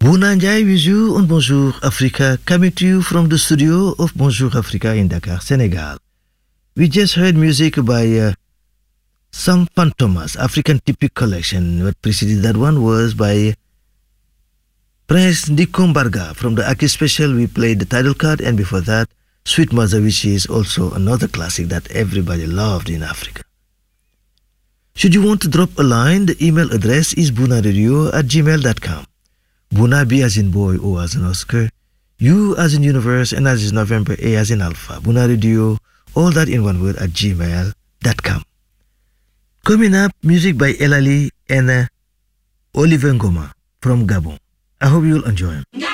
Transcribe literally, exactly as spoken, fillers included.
Bouna Ndiaye with you on Bonjour Africa, coming to you from the studio of Bonjour Africa in Dakar, Senegal. We just heard music by uh, Sampan Thomas, African Typic Collection. What preceded that one was by Prince Ndikombarga. From the Aki Special, we played the title card, and before that, Sweet Mother, which is also another classic that everybody loved in Africa. Should you want to drop a line, the email address is bunaradio at gmail dot com. Buna, B as in boy, O as in Oscar, U as in universe, and as in November, A as in alpha. Buna Radio, all that in one word at gmail dot com. Coming up, music by Elali and uh, Oliver Ngoma from Gabon. I hope you'll enjoy them.